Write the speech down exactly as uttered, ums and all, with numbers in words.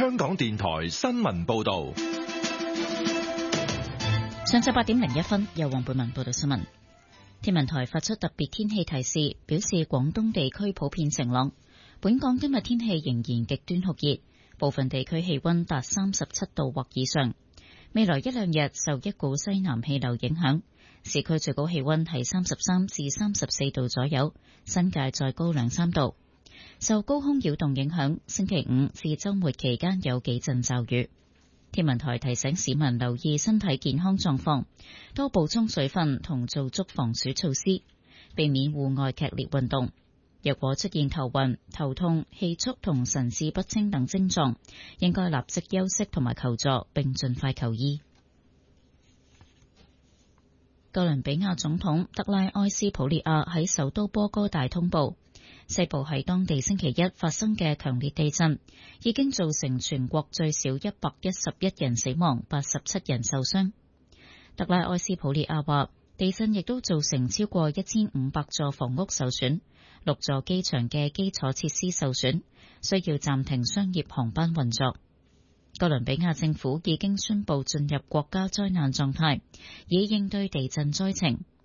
香港電台新聞報道。 上晝八點零一分，由黃貝文報道新聞。天文台發出特別天氣提示，表示廣東地區普遍晴朗。本港今日天氣仍然極端酷熱，部分地區氣溫達三十七度或以上。未來一兩日受一股西南氣流影響，市區最高氣溫係三十三至三十四度左右，新界再高兩三度。受高空擾動影響，星期五至週末期間有幾陣驟雨。天文台提醒市民留意身體健康狀況，多補充水分同做足防暑措施，避免戶外劇烈運動。若果出現頭暈、頭痛、氣促同神志不清等症狀，應該立即休息同埋求助，並盡快求醫。哥倫比亞總統德拉埃斯普列亞喺首都波哥大通報，西部喺當地星期一發生嘅強烈地震，已經造成全國最少一百一十一人死亡，八十七人受傷。德拉埃斯普列亞話，地震亦都造成超過一千五百座房屋受損，六座機場嘅基礎設施受損，需要暫停商業航班運作。哥倫比亞政府已經宣布進入國家災難狀態，以應對地震災情。